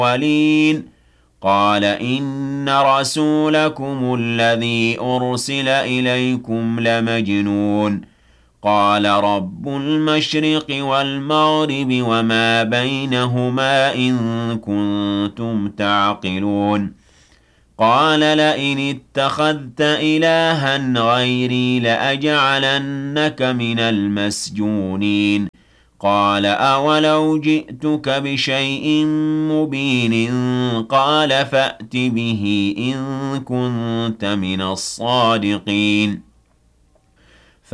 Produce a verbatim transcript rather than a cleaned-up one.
الأولين قال إن رسولكم الذي أرسل إليكم لمجنون قال رب المشرق والمغرب وما بينهما إن كنتم تعقلون قال لئن اتخذت إلها غيري لأجعلنك من المسجونين قال أولو جئتك بشيء مبين قال فأت به إن كنت من الصادقين